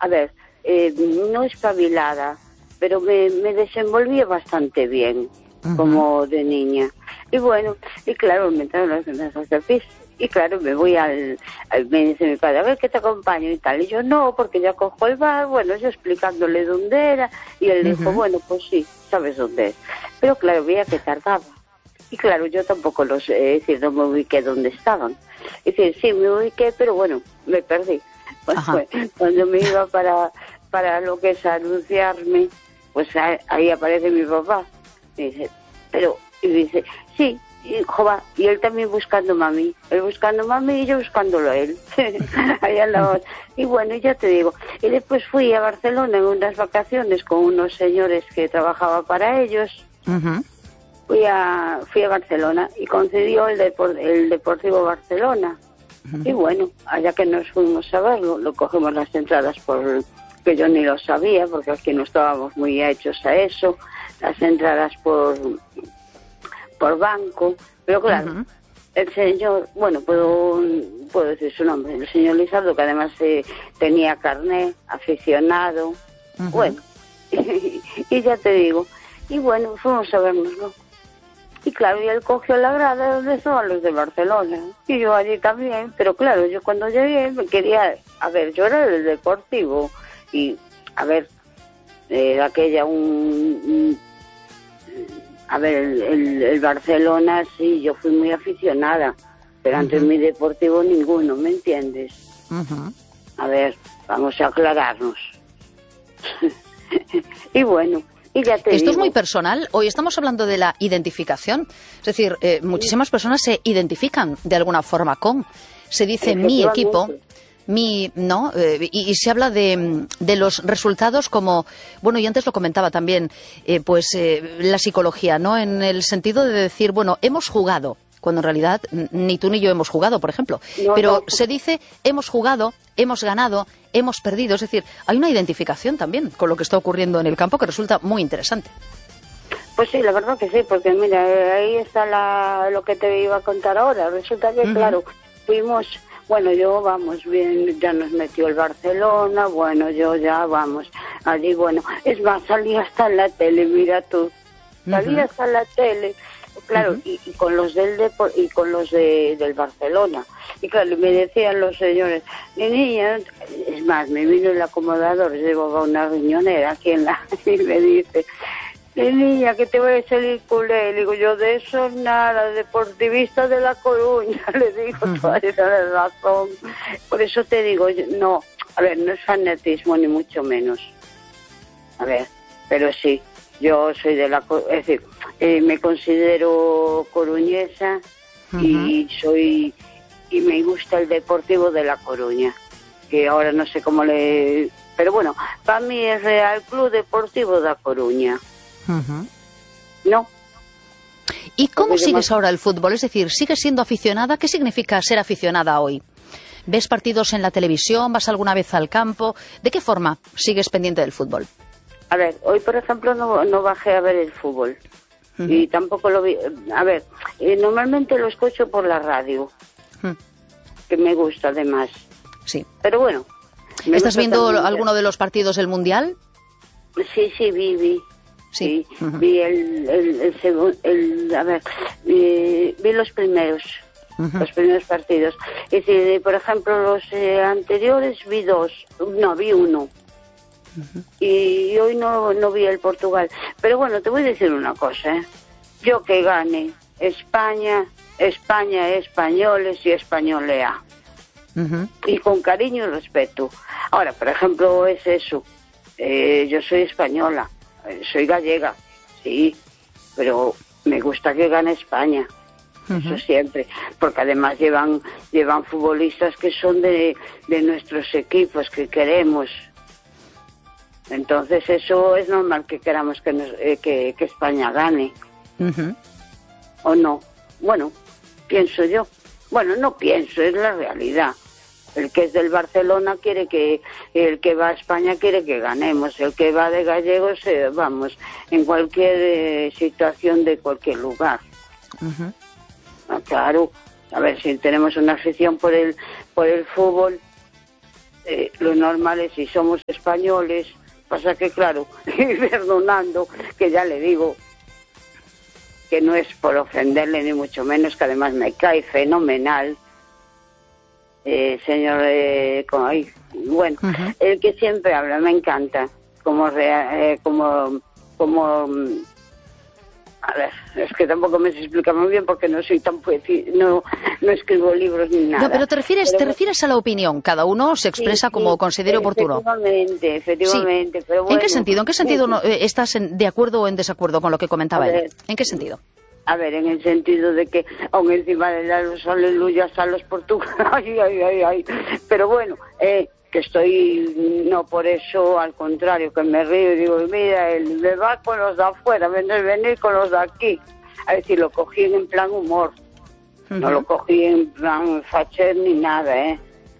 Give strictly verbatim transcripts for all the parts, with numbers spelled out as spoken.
a ver, eh, no espabilada, pero me, me desenvolvía bastante bien, uh-huh. como de niña. Y bueno, y claro, me entraron las ganas del pis. Y claro, me voy al, al... Me dice mi padre, a ver, que te acompaño y tal. Y yo, no, porque ya cojo el bar, bueno, yo explicándole dónde era. Y él uh-huh. dijo, bueno, pues sí, sabes dónde es. Pero claro, veía que tardaba. Y claro, yo tampoco los... Eh, es decir, no me ubiqué dónde estaban. Es decir, sí, me ubiqué, pero bueno, me perdí. Pues, pues, cuando me iba para, para lo que es anunciarme, pues ahí aparece mi papá. Y dice, pero... Y dice, sí... Y, joder, y él también buscando mami, él buscando mami y yo buscándolo a él. Ahí andamos. Y bueno, ya te digo. Y después fui a Barcelona en unas vacaciones con unos señores que trabajaba para ellos. Uh-huh. Fui a fui a Barcelona y concedió el, Depor, el Deportivo Barcelona. Uh-huh. Y bueno, allá que nos fuimos a verlo, lo cogemos las entradas por que yo ni lo sabía, porque aquí no estábamos muy hechos a eso. Las entradas por... por banco, pero claro, uh-huh. el señor, bueno, puedo puedo decir su nombre, el señor Lizardo, que además eh, tenía carné, aficionado, uh-huh. bueno, y, y ya te digo, y bueno, fuimos a vernoslo. Y claro, y él cogió la grada donde estaban los de Barcelona, y yo allí también, pero claro, yo cuando llegué me quería, a ver, yo era del Deportivo, y a ver, eh, aquella un... un A ver, el, el, el Barcelona sí, yo fui muy aficionada, pero antes uh-huh. mi Deportivo ninguno, ¿me entiendes? Uh-huh. A ver, vamos a aclararnos. Y bueno, y ya te Esto digo. Es muy personal. Hoy estamos hablando de la identificación. Es decir, eh, muchísimas personas se identifican de alguna forma con. Se dice mi equipo. Mi, no, eh, y, y se habla de, de los resultados como, bueno, y antes lo comentaba también, eh, pues eh, la psicología, ¿no? En el sentido de decir, bueno, hemos jugado, cuando en realidad ni tú ni yo hemos jugado, por ejemplo. No, Pero no. se dice, hemos jugado, hemos ganado, hemos perdido. Es decir, hay una identificación también con lo que está ocurriendo en el campo que resulta muy interesante. Pues sí, la verdad que sí, porque mira, ahí está la, lo que te iba a contar ahora. Resulta que, uh-huh. claro, fuimos... Bueno, yo, vamos, bien, ya nos metió el Barcelona, bueno, yo ya, vamos, allí, bueno, es más, salí hasta en la tele, mira tú, salí uh-huh. hasta en la tele, claro, uh-huh. y, y con los del Depor, y con los de, del Barcelona, y claro, me decían los señores, mi niña, es más, me vino el acomodador, llevaba una riñonera aquí en la, y me dice... Mi niña, que te voy a salir culé. Le digo, yo de eso nada, deportivista de La Coruña. Le digo, uh-huh. tienes razón. Por eso te digo, no, a ver, no es fanatismo ni mucho menos. A ver, pero sí, yo soy de La Coruña, es decir, eh, me considero coruñesa uh-huh. y soy, y me gusta el Deportivo de La Coruña, que ahora no sé cómo le... Pero bueno, para mí es Real Club Deportivo de La Coruña. Uh-huh. No. ¿Y cómo sigues ahora el fútbol? Es decir, ¿sigues siendo aficionada? ¿Qué significa ser aficionada hoy? ¿Ves partidos en la televisión? ¿Vas alguna vez al campo? ¿De qué forma sigues pendiente del fútbol? A ver, hoy por ejemplo no, no bajé a ver el fútbol. Uh-huh. Y tampoco lo vi. A ver, eh, normalmente lo escucho por la radio. Uh-huh. Que me gusta además. Sí. Pero bueno. ¿Estás viendo alguno de los partidos del Mundial? Sí, sí, vi, vi. Sí, uh-huh. vi el, el, el segundo, el, a ver, vi, vi los primeros, uh-huh. los primeros partidos. Es decir, por ejemplo, los eh, anteriores vi dos, no, vi uno. Uh-huh. Y hoy no, no vi el Portugal. Pero bueno, te voy a decir una cosa, ¿eh? Yo que gane España, España, españoles y españolea. Uh-huh. Y con cariño y respeto. Ahora, por ejemplo, es eso, eh, yo soy española. Soy gallega, sí, pero me gusta que gane España, uh-huh. eso siempre, porque además llevan llevan futbolistas que son de, de nuestros equipos, que queremos. Entonces eso es normal que queramos que, nos, eh, que, que España gane. Uh-huh. ¿O no? Bueno, pienso yo. Bueno, no pienso, es la realidad. El que es del Barcelona quiere que, el que va a España quiere que ganemos, el que va de gallegos, eh, vamos, en cualquier eh, situación de cualquier lugar. Uh-huh. Ah, claro, a ver, si tenemos una afición por el por el fútbol, eh, lo normal es, si somos españoles, pasa que claro, perdonando, que ya le digo, que no es por ofenderle ni mucho menos, que además me cae fenomenal, eh, señor, eh, como, ay, bueno, uh-huh. el que siempre habla, me encanta, como, rea, eh, como, como, a ver, es que tampoco me se explica muy bien porque no soy tan poeti, no, no escribo libros ni nada. No, pero te refieres, pero, te refieres a la opinión, cada uno se expresa sí, como sí, considere oportuno. Efectivamente, efectivamente. Sí. Pero bueno, ¿En qué sentido? ¿En qué sentido no, eh, estás en, de acuerdo o en desacuerdo con lo que comentaba ver, él? ¿En qué sentido? A ver, en el sentido de que aún encima de los aleluyas a los portugueses, ay, ay, ay, ay, pero bueno, eh, que estoy, no por eso, al contrario, que me río y digo, mira, él me va con los de afuera, venir, venir con los de aquí. A decir, lo cogí en plan humor, uh-huh. no lo cogí en plan facher ni nada, ¿eh?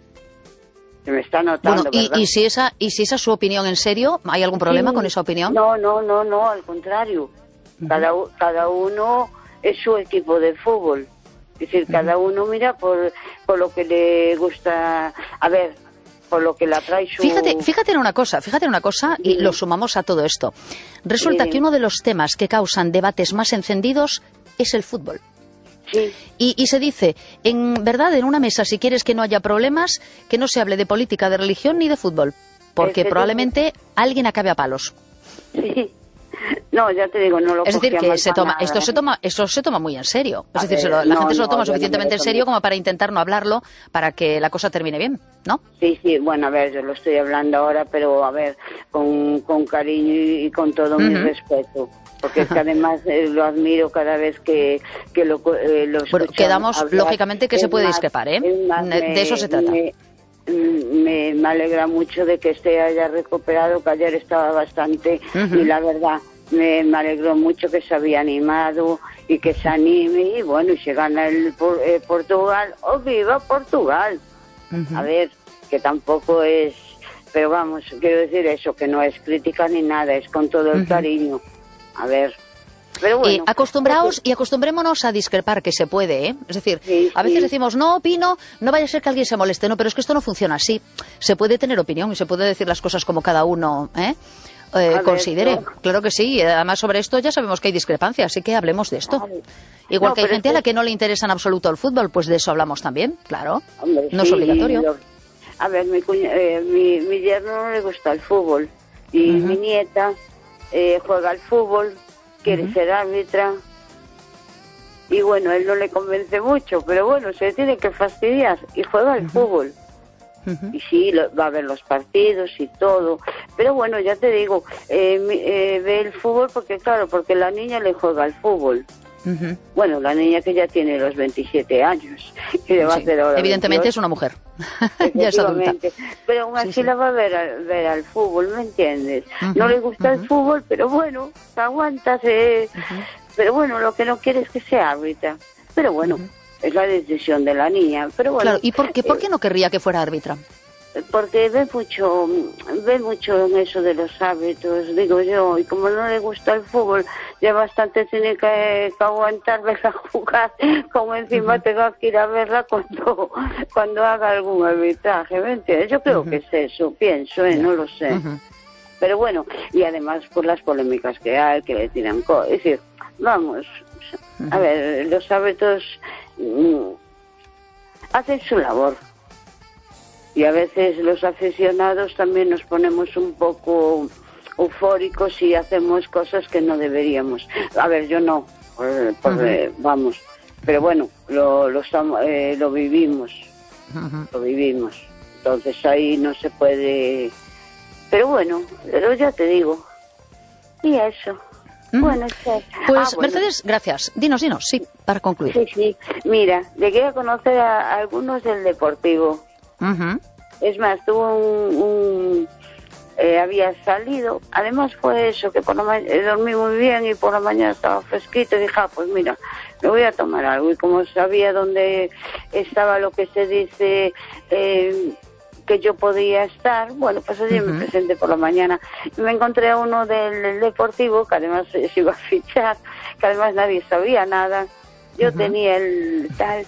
Se me está notando, bueno, y, ¿verdad? y si esa y si esa es su opinión en serio, ¿hay algún problema sí, con esa opinión? No, no, no, no, al contrario. Uh-huh. Cada, cada uno es su equipo de fútbol. Es decir, uh-huh. cada uno mira por, por lo que le gusta. A ver, por lo que le atrae su... Fíjate, fíjate en una cosa, fíjate en una cosa y lo sumamos a todo esto. Resulta sí. que uno de los temas que causan debates más encendidos es el fútbol. Sí. Y, y se dice, en verdad, en una mesa, si quieres que no haya problemas, que no se hable de política, de religión ni de fútbol, porque es probablemente sí. alguien acabe a palos. Sí. No, ya te digo, no lo Es decir, que se toma, nada, esto ¿eh? se toma, esto se toma muy en serio. Es a decir, ver, se lo, la no, gente se lo toma no, suficientemente no en serio como para intentar no hablarlo, para que la cosa termine bien, ¿no? Sí, sí, bueno, a ver, yo lo estoy hablando ahora, pero a ver, con, con cariño y, y con todo uh-huh. mi respeto. Porque es que además eh, lo admiro cada vez que, que lo, eh, lo Bueno, quedamos, hablar. Lógicamente, que es se puede más, discrepar, ¿eh? Más, de me, eso se trata. Me, me, me alegra mucho de que esté haya recuperado, que ayer estaba bastante, uh-huh. y la verdad... Me, me alegró mucho que se había animado y que se anime y bueno, y se gana el eh, Portugal, ¡oh, viva Portugal! Uh-huh. A ver, que tampoco es, pero vamos, quiero decir eso, que no es crítica ni nada, es con todo el uh-huh. cariño. A ver, pero bueno. Eh, acostumbraos y acostumbrémonos a discrepar, que se puede, ¿eh? Es decir, sí, a veces sí. decimos, no opino, no vaya a ser que alguien se moleste, no, pero es que esto no funciona así. Se puede tener opinión y se puede decir las cosas como cada uno, ¿eh? Eh, considere, ver, no. Claro que sí, y además sobre esto ya sabemos que hay discrepancias, así que hablemos de esto. Vale. Igual no, que hay gente es que... a la que no le interesa en absoluto el fútbol, pues de eso hablamos también, claro, Hombre, no sí, es obligatorio. Lo... A ver, mi, cuña... eh, mi, mi yerno no le gusta el fútbol, y uh-huh. mi nieta eh, juega al fútbol, quiere uh-huh. ser árbitra, y bueno, él no le convence mucho, pero bueno, se tiene que fastidiar, y juega al uh-huh. fútbol. Uh-huh. Y sí, lo, va a ver los partidos y todo, pero bueno, ya te digo, eh, eh, ve el fútbol porque claro, porque la niña le juega al fútbol. Uh-huh. Bueno, la niña que ya tiene los veintisiete años, que le va sí. a hacer ahora evidentemente veintiocho. Es una mujer, ya es adulta. Pero aún así sí, sí. la va a ver, a ver al fútbol, ¿me entiendes? Uh-huh. No le gusta uh-huh. el fútbol, pero bueno, se aguanta, se... Uh-huh. pero bueno, lo que no quiere es que sea árbitra, pero bueno. Uh-huh. Es la decisión de la niña, pero bueno. Claro, ¿y por qué, por qué no querría que fuera árbitra? Porque ve mucho, ve mucho en eso de los árbitros, digo yo, y como no le gusta el fútbol, ya bastante tiene que, que aguantar verla jugar, como encima uh-huh. tengo que ir a verla cuando, cuando haga algún arbitraje, ¿me entiendes? Yo creo uh-huh. que es eso, pienso, ¿eh? No lo sé. Uh-huh. Pero bueno, y además por las polémicas que hay, que le tiran cosas, es decir, vamos, uh-huh. a ver, los árbitros hacen su labor y a veces los aficionados también nos ponemos un poco eufóricos y hacemos cosas que no deberíamos. A ver, yo no, por, por, uh-huh. eh, vamos, pero bueno, lo lo, eh, lo vivimos, uh-huh. lo vivimos. Entonces ahí no se puede. Pero bueno, pero ya te digo, y eso. Bueno, sí. Pues, ah, bueno. Mercedes, gracias. Dinos, dinos, sí, para concluir. Sí, sí. Mira, llegué a conocer a, a algunos del Deportivo. Uh-huh. Es más, tuvo un... un eh, había salido. Además fue eso, que por la mañana eh, dormí muy bien y por la mañana estaba fresquito. Y dije, ah, pues mira, me voy a tomar algo. Y como sabía dónde estaba lo que se dice... Eh, que yo podía estar, bueno, pues allí uh-huh. me presenté por la mañana y me encontré a uno del Deportivo que además se iba a fichar, que además nadie sabía nada, yo uh-huh. tenía el tal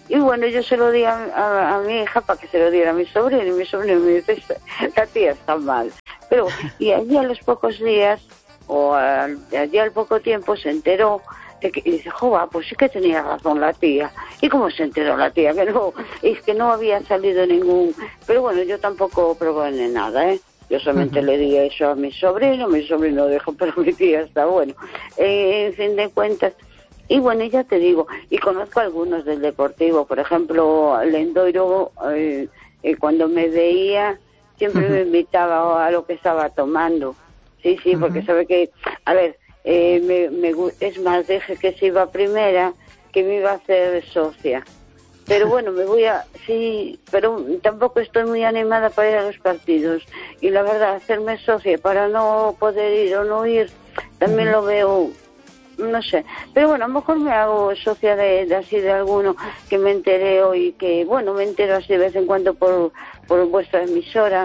Y bueno, yo se lo di a, a, a mi hija para que se lo diera a mi sobrino, y mi sobrino me dice, la tía está mal. Pero, y allí a los pocos días, o a, allí al poco tiempo, se enteró de que, y dice, jova, pues sí que tenía razón la tía. ¿Y cómo se enteró la tía? Que no, es que no había salido ningún... Pero bueno, yo tampoco probé nada, ¿eh? Yo solamente uh-huh. le di eso a mi sobrino, mi sobrino dijo, pero mi tía está bueno. Eh, en fin de cuentas... Y bueno, ya te digo, y conozco algunos del Deportivo, por ejemplo, Lendoiro, eh, eh, cuando me veía, siempre uh-huh. me invitaba a lo que estaba tomando. Sí, sí, uh-huh. porque sabe que, a ver, eh, me, me, es más, dije que si iba primera, que me iba a hacer socia. Pero bueno, me voy a, sí, pero tampoco estoy muy animada para ir a los partidos. Y la verdad, hacerme socia para no poder ir o no ir, también uh-huh. lo veo... no sé, pero bueno, a lo mejor me hago socia de, de así de alguno que me enteré hoy, que bueno, me entero así de vez en cuando por, por vuestra emisora,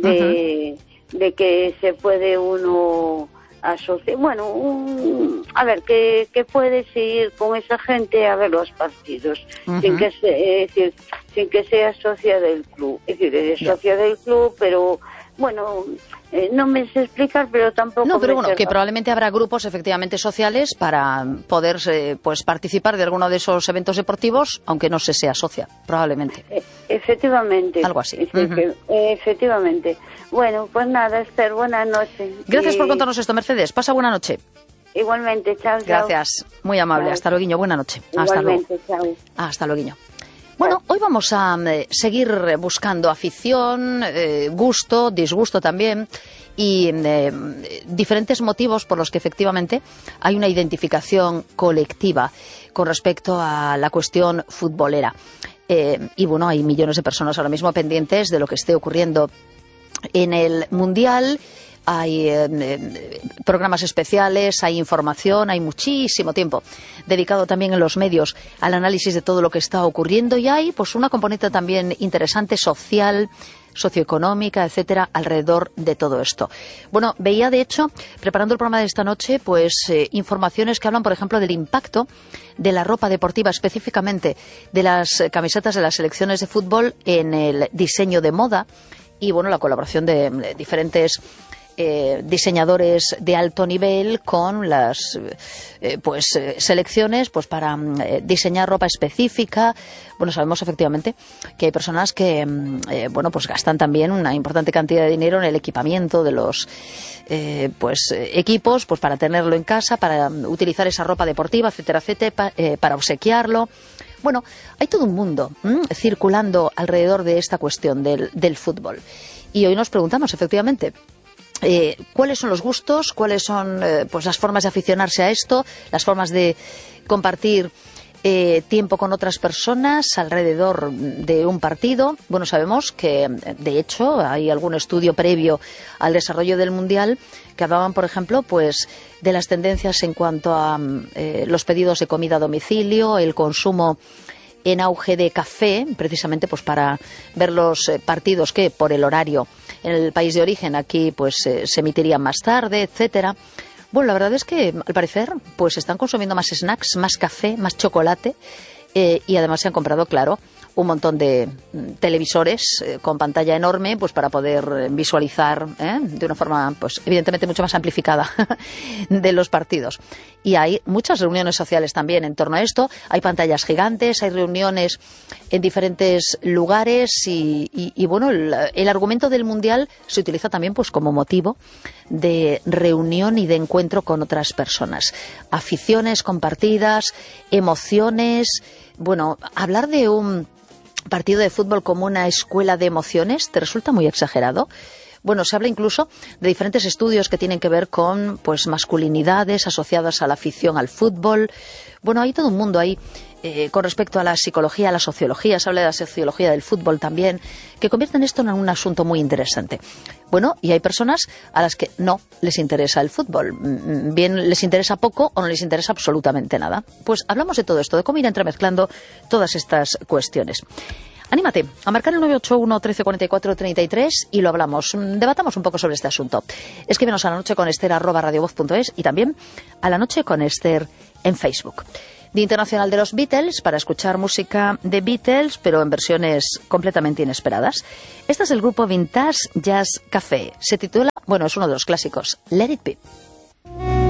de, uh-huh. de que se puede uno asociar, bueno, un, a ver, que, que puedes ir con esa gente a ver los partidos, uh-huh. sin que se, es decir, sin que seas socia del club, es decir, eres yeah. socia del club, pero bueno, eh, no me sé explicar, pero tampoco... No, pero me bueno, que probablemente habrá grupos efectivamente sociales para poder eh, pues participar de alguno de esos eventos deportivos, aunque no se sea socia, probablemente. Eh, efectivamente. Algo así. Es uh-huh. que, eh, efectivamente. Bueno, pues nada, Esther, buenas noches. Gracias y... por contarnos esto, Mercedes. Pasa buena noche. Igualmente, chao, chao. Gracias, muy amable. Chao. Hasta luego, buena noche. Igualmente, Hasta luego. Chao. Hasta luego. Bueno, hoy vamos a eh, seguir buscando afición, eh, gusto, disgusto también y eh, diferentes motivos por los que efectivamente hay una identificación colectiva con respecto a la cuestión futbolera. Eh, y bueno, hay millones de personas ahora mismo pendientes de lo que esté ocurriendo en el Mundial. Hay eh, programas especiales, hay información, hay muchísimo tiempo dedicado también en los medios al análisis de todo lo que está ocurriendo y hay pues una componente también interesante social, socioeconómica, etcétera, alrededor de todo esto. Bueno, veía de hecho, preparando el programa de esta noche, pues eh, informaciones que hablan, por ejemplo, del impacto de la ropa deportiva, específicamente de las camisetas de las selecciones de fútbol en el diseño de moda y bueno, la colaboración de, de diferentes Eh, diseñadores de alto nivel con las eh, pues eh, selecciones pues para eh, diseñar ropa específica. Bueno, sabemos efectivamente que hay personas que eh, bueno pues gastan también una importante cantidad de dinero en el equipamiento de los eh, pues eh, equipos pues para tenerlo en casa, para utilizar esa ropa deportiva, etcétera, etcétera, pa, eh, para obsequiarlo. Bueno, hay todo un mundo ¿m? circulando alrededor de esta cuestión del, del fútbol. Y hoy nos preguntamos efectivamente Eh, cuáles son los gustos, cuáles son eh, pues las formas de aficionarse a esto, las formas de compartir eh, tiempo con otras personas alrededor de un partido. Bueno, sabemos que de hecho hay algún estudio previo al desarrollo del Mundial que hablaban, por ejemplo, pues de las tendencias en cuanto a eh, los pedidos de comida a domicilio, el consumo en auge de café, precisamente pues para ver los eh, partidos que por el horario en el país de origen aquí pues eh, se emitirían más tarde, etcétera. Bueno, la verdad es que al parecer pues están consumiendo más snacks, más café, más chocolate eh, y además se han comprado, claro, un montón de televisores eh, con pantalla enorme pues para poder visualizar ¿eh? de una forma pues evidentemente mucho más amplificada de los partidos. Y hay muchas reuniones sociales también en torno a esto. Hay pantallas gigantes, hay reuniones en diferentes lugares y, y, y bueno, el, el argumento del Mundial se utiliza también pues como motivo de reunión y de encuentro con otras personas. Aficiones compartidas, emociones. Bueno, hablar de un partido de fútbol como una escuela de emociones, ¿te resulta muy exagerado? Bueno, se habla incluso de diferentes estudios que tienen que ver con pues masculinidades asociadas a la afición al fútbol. Bueno, hay todo un mundo ahí eh, con respecto a la psicología, a la sociología, se habla de la sociología del fútbol también, que convierten esto en un asunto muy interesante. Bueno, y hay personas a las que no les interesa el fútbol. Bien les interesa poco o no les interesa absolutamente nada. Pues hablamos de todo esto, de cómo ir entremezclando todas estas cuestiones. Anímate a marcar el nueve ocho uno, trece cuarenta y cuatro, treinta y tres y lo hablamos. Debatamos un poco sobre este asunto. Escríbenos a la noche con Esther arroba radiovoz punto es y también a la noche con Esther en Facebook. Día Internacional de los Beatles, para escuchar música de Beatles, pero en versiones completamente inesperadas. Este es el grupo Vintage Jazz Café. Se titula, bueno, es uno de los clásicos, Let It Be.